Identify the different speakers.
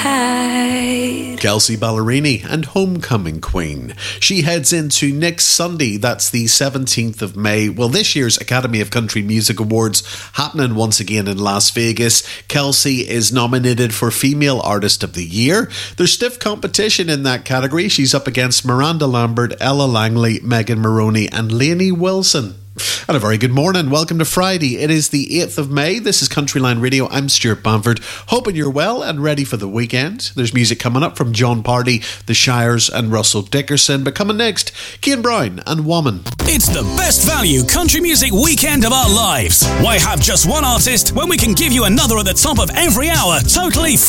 Speaker 1: hide.
Speaker 2: Kelsea Ballerini and Homecoming Queen. She heads into next Sunday, that's the 17th of May. Well, this year's Academy of Country Music Awards happening once again in Las Vegas. Kelsea is nominated for Female Artist of the Year. There's stiff competition in that category. She's up against Miranda Lambert, Ella Langley, Megan Moroney and Lainey Wilson. And a very good morning. Welcome to Friday. It is the 8th of May. This is Countryline Radio. I'm Stuart Bamford. Hoping you're well and ready for the weekend. There's music coming up from John Party, The Shires and Russell Dickerson. But coming next, Cian Brown and Woman.
Speaker 3: It's the best value country music weekend of our lives. Why have just one artist when we can give you another at the top of every hour, totally